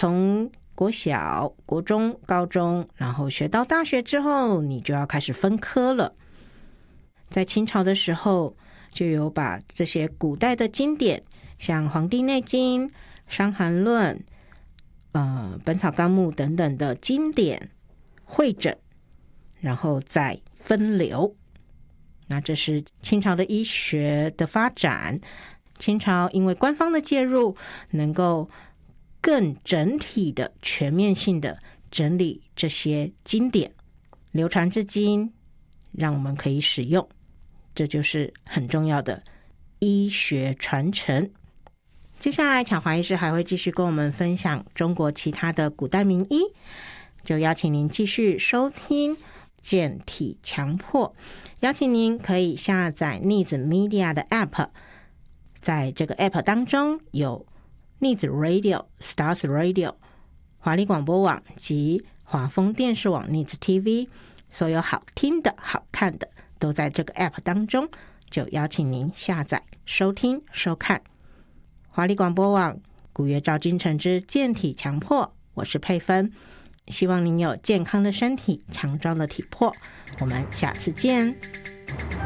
从国小、国中、高中，然后学到大学之后，你就要开始分科了。在清朝的时候，就有把这些古代的经典，像《黄帝内经》、《伤寒论》、本草纲目等等的经典汇整，然后再分流。那这是清朝的医学的发展。清朝因为官方的介入，能够更整体的、全面性的整理这些经典，流传至今，让我们可以使用。这就是很重要的医学传承。接下来巧华医师还会继续跟我们分享中国其他的古代名医，就邀请您继续收听健体强迫。邀请您可以下载 Needs Media 的 App， 在这个 App 当中有 Needs Radio、Stars Radio、华丽广播网及华丰电视网 Needs TV， 所有好听的好看的都在这个 App 当中，就邀请您下载收听收看。华丽广播网古月照金城之健体强迫，我是佩芬，希望您有健康的身体，强壮的体魄，我们下次见。